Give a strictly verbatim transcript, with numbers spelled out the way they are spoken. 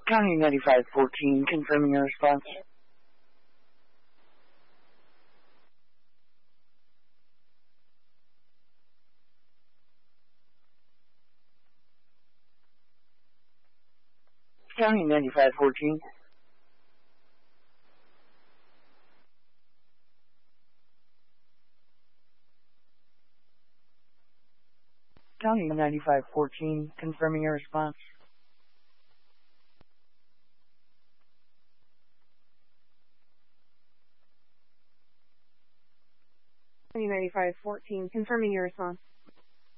County ninety-five fourteen, confirming your response. County ninety-five fourteen. County ninety-five fourteen, confirming your response. County ninety-five fourteen, confirming your response.